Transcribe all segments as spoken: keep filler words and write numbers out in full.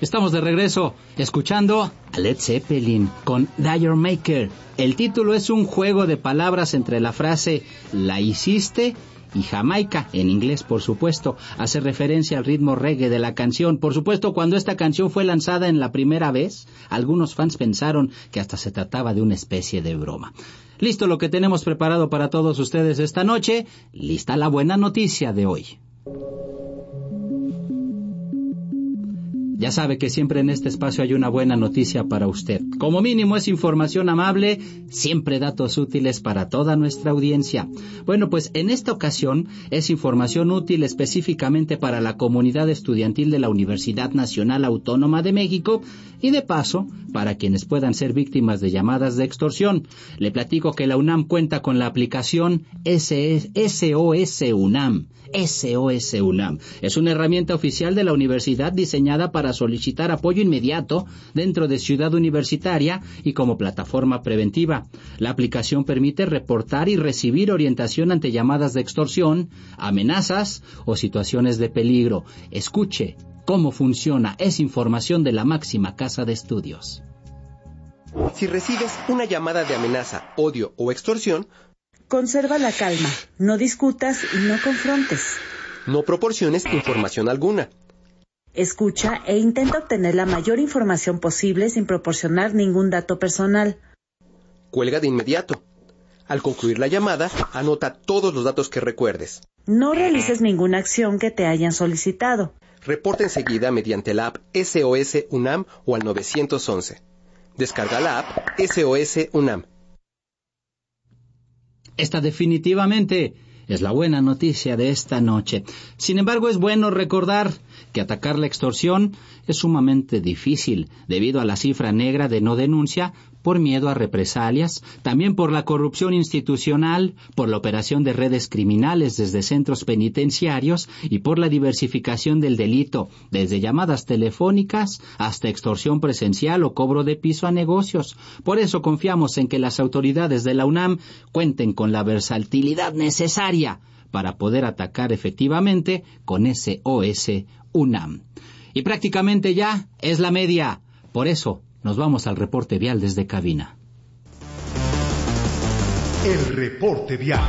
Estamos de regreso, escuchando a Led Zeppelin con D'yer Mak'er. El título es un juego de palabras entre la frase "la hiciste" y Jamaica, en inglés por supuesto. Hace referencia al ritmo reggae de la canción. Por supuesto, cuando esta canción fue lanzada en la primera vez, algunos fans pensaron que hasta se trataba de una especie de broma. Listo lo que tenemos preparado para todos ustedes esta noche. Lista la buena noticia de hoy. Ya sabe que siempre en este espacio hay una buena noticia para usted. Como mínimo es información amable, siempre datos útiles para toda nuestra audiencia. Bueno, pues en esta ocasión es información útil específicamente para la comunidad estudiantil de la Universidad Nacional Autónoma de México y de paso para quienes puedan ser víctimas de llamadas de extorsión. Le platico que la UNAM cuenta con la aplicación S O S UNAM. S O S UNAM. Es una herramienta oficial de la universidad diseñada para solicitar apoyo inmediato dentro de Ciudad Universitaria y como plataforma preventiva. La aplicación permite reportar y recibir orientación ante llamadas de extorsión, amenazas o situaciones de peligro. Escuche cómo funciona. Es información de la máxima casa de estudios. Si recibes una llamada de amenaza, odio o extorsión, conserva la calma, no discutas y no confrontes. No proporciones información alguna. Escucha e intenta obtener la mayor información posible sin proporcionar ningún dato personal. Cuelga de inmediato. Al concluir la llamada, anota todos los datos que recuerdes. No realices ninguna acción que te hayan solicitado. Reporta enseguida mediante la app S O S UNAM o al nueve once. Descarga la app S O S UNAM. Esta definitivamente es la buena noticia de esta noche. Sin embargo, es bueno recordar que atacar la extorsión es sumamente difícil debido a la cifra negra de no denuncia, por miedo a represalias, también por la corrupción institucional, por la operación de redes criminales desde centros penitenciarios y por la diversificación del delito, desde llamadas telefónicas hasta extorsión presencial o cobro de piso a negocios. Por eso confiamos en que las autoridades de la UNAM cuenten con la versatilidad necesaria para poder atacar efectivamente con S O S UNAM. Y prácticamente ya es la media. Por eso nos vamos al reporte vial desde cabina. El reporte vial.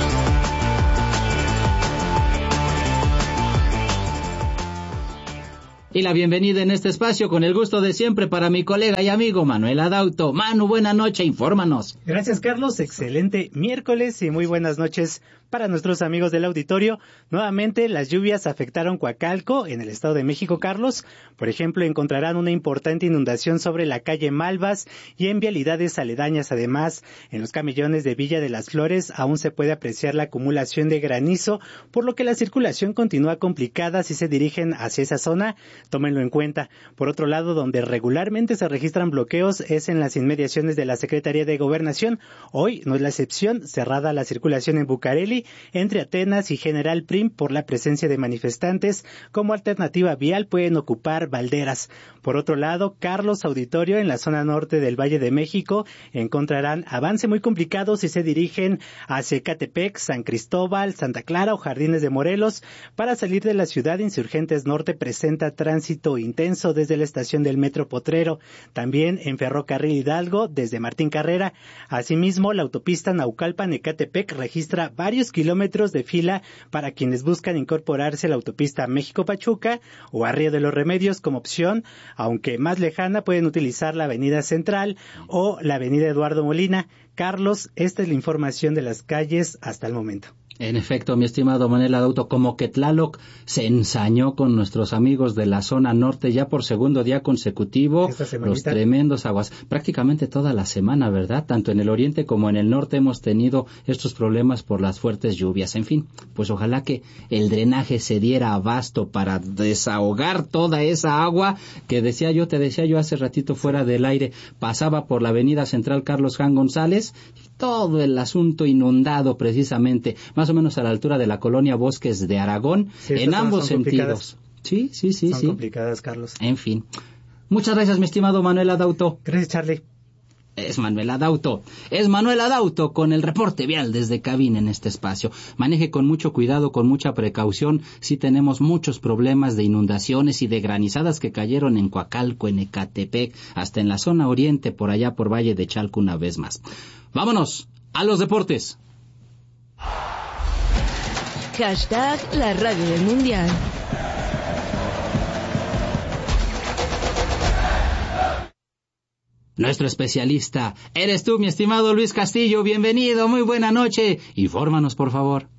Y la bienvenida en este espacio con el gusto de siempre para mi colega y amigo Manuel Adauto. Manu, buena noche, infórmanos. Gracias, Carlos, excelente miércoles y muy buenas noches para nuestros amigos del auditorio. Nuevamente, las lluvias afectaron Coacalco, en el Estado de México, Carlos. Por ejemplo, encontrarán una importante inundación sobre la calle Malvas y en vialidades aledañas. Además, en los camellones de Villa de las Flores aún se puede apreciar la acumulación de granizo, por lo que la circulación continúa complicada si se dirigen hacia esa zona. Tómenlo en cuenta. Por otro lado, donde regularmente se registran bloqueos es en las inmediaciones de la Secretaría de Gobernación. Hoy no es la excepción, cerrada la circulación en Bucareli, entre Atenas y General Prim por la presencia de manifestantes. Como alternativa vial pueden ocupar Valderas. Por otro lado, Carlos, auditorio, en la zona norte del Valle de México encontrarán avance muy complicado si se dirigen hacia Ecatepec, San Cristóbal, Santa Clara o Jardines de Morelos. Para salir de la ciudad, Insurgentes Norte presenta tránsito intenso desde la estación del Metro Potrero, también en Ferrocarril Hidalgo desde Martín Carrera. Asimismo, la autopista Naucalpan-Ecatepec registra varios kilómetros de fila para quienes buscan incorporarse a la autopista México-Pachuca o a Río de los Remedios como opción, aunque más lejana pueden utilizar la avenida Central o la avenida Eduardo Molina. Carlos, esta es la información de las calles hasta el momento. En efecto, mi estimado Manuel Adauto, como que Tlaloc se ensañó con nuestros amigos de la zona norte ya por segundo día consecutivo, los tremendos aguas, prácticamente toda la semana, ¿verdad? Tanto en el oriente como en el norte hemos tenido estos problemas por las fuertes lluvias. En fin, pues ojalá que el drenaje se diera abasto para desahogar toda esa agua que decía yo, te decía yo hace ratito fuera del aire, pasaba por la avenida Central Carlos Jan González, todo el asunto inundado precisamente, más o menos a la altura de la colonia Bosques de Aragón, sí, en ambos sentidos. Sí, sí, sí, son sí. complicadas, Carlos. En fin. Muchas gracias, mi estimado Manuel Adauto. Gracias, Charlie. Es Manuel Adauto. Es Manuel Adauto con el reporte vial desde cabina en este espacio. Maneje con mucho cuidado, con mucha precaución. Sí tenemos muchos problemas de inundaciones y de granizadas que cayeron en Coacalco, en Ecatepec, hasta en la zona oriente, por allá por Valle de Chalco una vez más. Vámonos a los deportes. Hashtag la radio del mundial. Nuestro especialista, eres tú, mi estimado Luis Castillo. Bienvenido, muy buena noche. Infórmanos, por favor.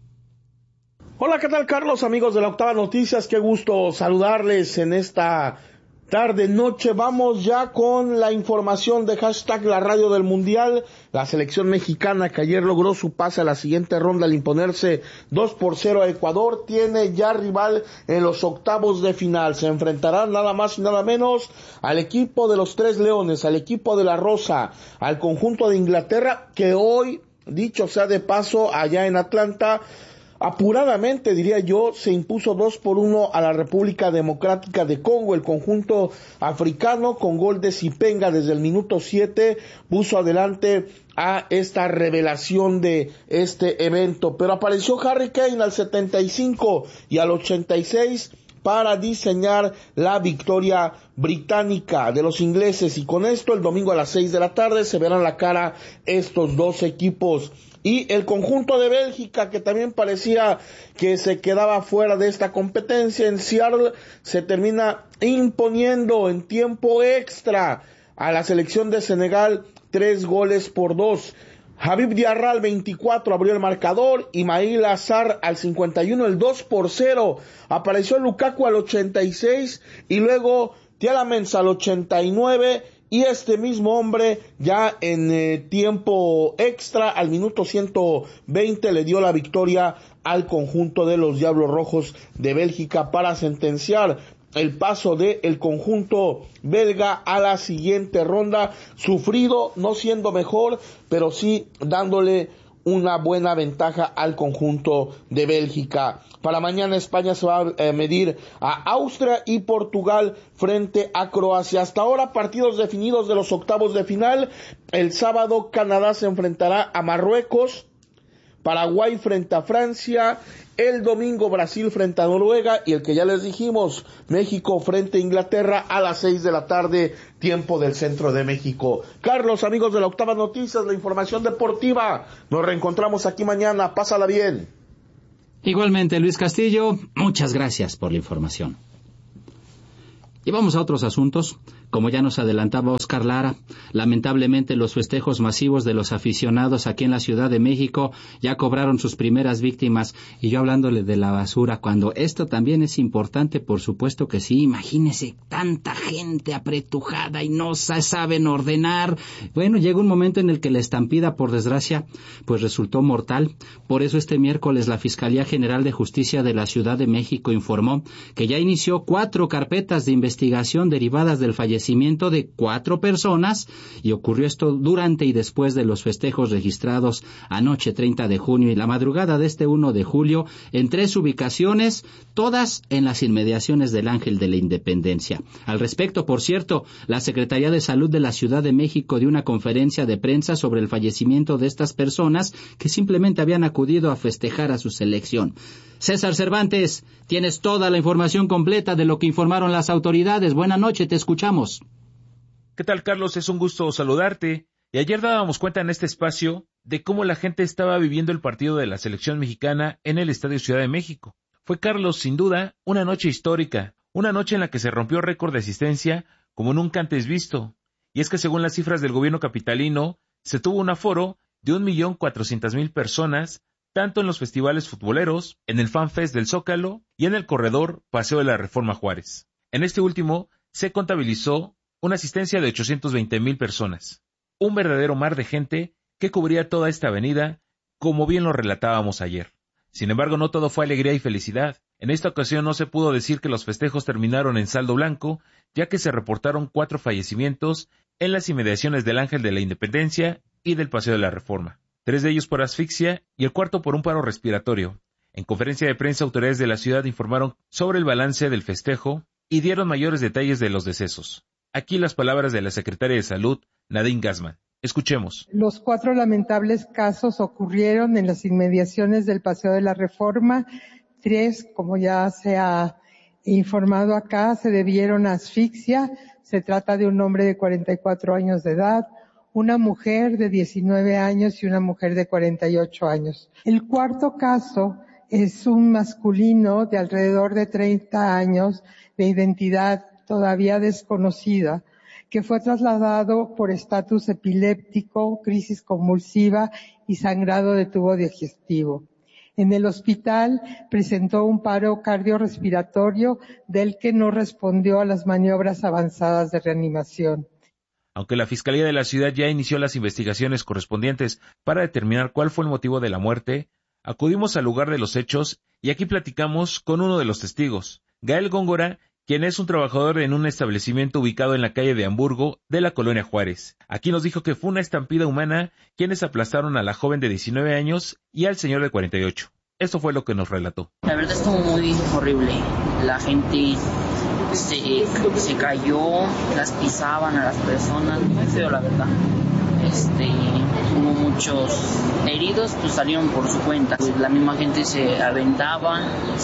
Hola, ¿qué tal, Carlos? Amigos de la Octava Noticias, qué gusto saludarles en esta tarde, noche. Vamos ya con la información de hashtag la radio del mundial. La selección mexicana, que ayer logró su pase a la siguiente ronda al imponerse dos por cero a Ecuador, tiene ya rival en los octavos de final. Se enfrentarán nada más y nada menos al equipo de los Tres Leones, al equipo de la Rosa, al conjunto de Inglaterra, que hoy, dicho sea de paso, allá en Atlanta, apuradamente, diría yo, se impuso dos por uno a la República Democrática de Congo. El conjunto africano, con gol de Zipenga desde el minuto siete, puso adelante a esta revelación de este evento. Pero apareció Harry Kane al setenta y cinco y al ochenta y seis para diseñar la victoria británica de los ingleses. Y con esto, el domingo a las seis de la tarde, se verán la cara estos dos equipos. Y el conjunto de Bélgica, que también parecía que se quedaba fuera de esta competencia, en Seattle se termina imponiendo en tiempo extra a la selección de Senegal tres goles por dos. Habib Diarra al veinticuatro abrió el marcador, Ismail Azar al cincuenta y uno el dos por cero, apareció Lukaku al ochenta y seis y luego Tielemans al ochenta y nueve. Y este mismo hombre, ya en eh, tiempo extra, al minuto ciento veinte, le dio la victoria al conjunto de los Diablos Rojos de Bélgica para sentenciar el paso del conjunto belga a la siguiente ronda. Sufrido, no siendo mejor, pero sí dándole una buena ventaja al conjunto de Bélgica. Para mañana España se va a eh, medir a Austria y Portugal frente a Croacia. Hasta ahora partidos definidos de los octavos de final. El sábado Canadá se enfrentará a Marruecos, Paraguay frente a Francia, el domingo Brasil frente a Noruega y el que ya les dijimos, México frente a Inglaterra a las seis de la tarde, tiempo del centro de México. Carlos, amigos de la Octava Noticias, la información deportiva. Nos reencontramos aquí mañana. Pásala bien. Igualmente, Luis Castillo, muchas gracias por la información. Y vamos a otros asuntos. Como ya nos adelantaba Oscar Lara, lamentablemente los festejos masivos de los aficionados aquí en la Ciudad de México ya cobraron sus primeras víctimas. Y yo hablándole de la basura, cuando esto también es importante, por supuesto que sí. Imagínese tanta gente apretujada y no saben ordenar. Bueno, llega un momento en el que la estampida, por desgracia, pues resultó mortal. Por eso este miércoles la Fiscalía General de Justicia de la Ciudad de México informó que ya inició cuatro carpetas de investigación derivadas del fallecimiento de cuatro personas, y ocurrió esto durante y después de los festejos registrados anoche treinta de junio y la madrugada de este uno de julio en tres ubicaciones, todas en las inmediaciones del Ángel de la Independencia. Al respecto, por cierto, la Secretaría de Salud de la Ciudad de México dio una conferencia de prensa sobre el fallecimiento de estas personas que simplemente habían acudido a festejar a su selección. César Cervantes, tienes toda la información completa de lo que informaron las autoridades. Buenas noches, te escuchamos. ¿Qué tal, Carlos? Es un gusto saludarte. Y ayer dábamos cuenta en este espacio de cómo la gente estaba viviendo el partido de la selección mexicana en el Estadio Ciudad de México. Fue, Carlos, sin duda, una noche histórica, una noche en la que se rompió récord de asistencia como nunca antes visto. Y es que según las cifras del gobierno capitalino, se tuvo un aforo de un millón cuatrocientas mil personas, tanto en los festivales futboleros, en el Fan Fest del Zócalo y en el corredor Paseo de la Reforma Juárez. En este último se contabilizó una asistencia de ochocientas veinte mil personas. Un verdadero mar de gente que cubría toda esta avenida, como bien lo relatábamos ayer. Sin embargo, no todo fue alegría y felicidad. En esta ocasión no se pudo decir que los festejos terminaron en saldo blanco, ya que se reportaron cuatro fallecimientos en las inmediaciones del Ángel de la Independencia y del Paseo de la Reforma. Tres de ellos por asfixia y el cuarto por un paro respiratorio. En conferencia de prensa, autoridades de la ciudad informaron sobre el balance del festejo y dieron mayores detalles de los decesos. Aquí las palabras de la secretaria de Salud, Nadine Gassman. Escuchemos. Los cuatro lamentables casos ocurrieron en las inmediaciones del Paseo de la Reforma. Tres, como ya se ha informado acá, se debieron a asfixia. Se trata de un hombre de cuarenta y cuatro años de edad, una mujer de diecinueve años y una mujer de cuarenta y ocho años. El cuarto caso es un masculino de alrededor de treinta años, de identidad todavía desconocida, que fue trasladado por estatus epiléptico, crisis convulsiva y sangrado de tubo digestivo. En el hospital presentó un paro cardiorrespiratorio del que no respondió a las maniobras avanzadas de reanimación. Aunque la Fiscalía de la ciudad ya inició las investigaciones correspondientes para determinar cuál fue el motivo de la muerte, acudimos al lugar de los hechos y aquí platicamos con uno de los testigos, Gael Góngora, quien es un trabajador en un establecimiento ubicado en la calle de Hamburgo de la colonia Juárez. Aquí nos dijo que fue una estampida humana quienes aplastaron a la joven de diecinueve años y al señor de cuarenta y ocho. Esto fue lo que nos relató. La verdad estuvo muy horrible. La gente se, se cayó, las pisaban a las personas, muy feo la verdad. Este, hubo muchos heridos, pues salieron por su cuenta. Pues la misma gente se aventaba,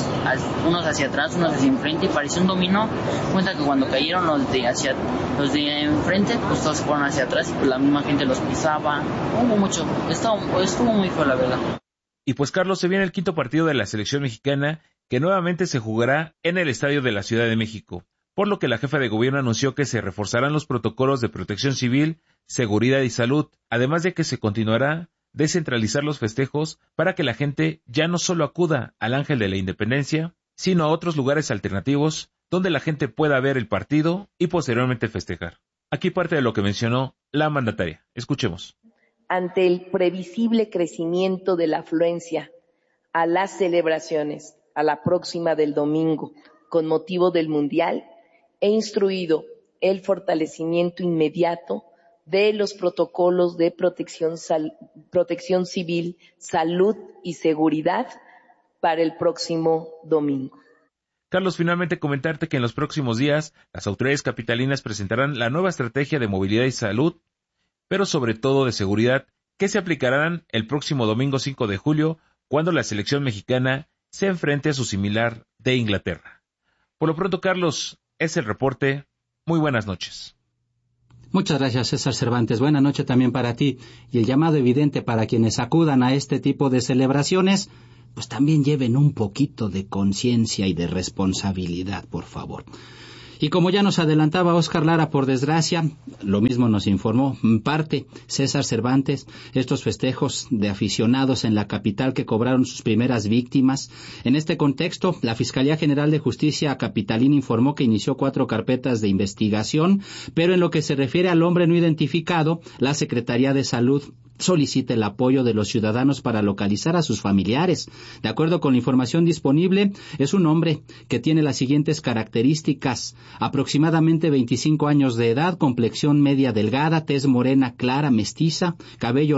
unos hacia atrás, unos hacia enfrente, y parecía un dominó. Cuenta que cuando cayeron los de hacia los de enfrente, pues todos se fueron hacia atrás y pues la misma gente los pisaba. Hubo mucho, estuvo, estuvo muy feo la verdad. Y pues Carlos, se viene el quinto partido de la selección mexicana que nuevamente se jugará en el estadio de la Ciudad de México, por lo que la jefa de gobierno anunció que se reforzarán los protocolos de protección civil, seguridad y salud, además de que se continuará descentralizar los festejos para que la gente ya no solo acuda al Ángel de la Independencia, sino a otros lugares alternativos donde la gente pueda ver el partido y posteriormente festejar. Aquí parte de lo que mencionó la mandataria. Escuchemos. Ante el previsible crecimiento de la afluencia a las celebraciones, a la próxima del domingo, con motivo del Mundial, he instruido el fortalecimiento inmediato de los protocolos de protección, sal, protección civil, salud y seguridad para el próximo domingo. Carlos, finalmente comentarte que en los próximos días las autoridades capitalinas presentarán la nueva estrategia de movilidad y salud, pero sobre todo de seguridad, que se aplicarán el próximo domingo cinco de julio, cuando la selección mexicana se enfrente a su similar de Inglaterra. Por lo pronto, Carlos, es el reporte. Muy buenas noches. Muchas gracias, César Cervantes. Buena noche también para ti. Y el llamado evidente para quienes acudan a este tipo de celebraciones, pues también lleven un poquito de conciencia y de responsabilidad, por favor. Y como ya nos adelantaba Óscar Lara, por desgracia, lo mismo nos informó en parte César Cervantes, estos festejos de aficionados en la capital que cobraron sus primeras víctimas. En este contexto, la Fiscalía General de Justicia capitalina informó que inició cuatro carpetas de investigación, pero en lo que se refiere al hombre no identificado, la Secretaría de Salud solicita el apoyo de los ciudadanos para localizar a sus familiares. De acuerdo con la información disponible, es un hombre que tiene las siguientes características: aproximadamente veinticinco años de edad, complexión media delgada, tez morena clara, mestiza, cabello